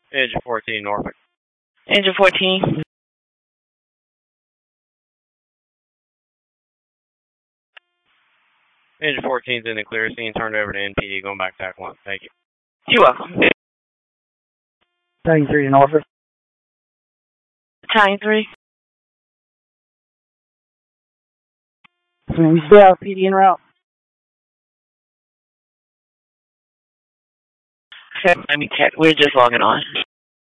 Engine 14, Norfolk. Engine 14. Engine 14's in the clear scene, turned over to NPD, going back to TAC 1. Thank you. You're welcome. Battalion 3 to Norfolk. Battalion 3. We still have PD en route. Okay, let me check. We're just logging on.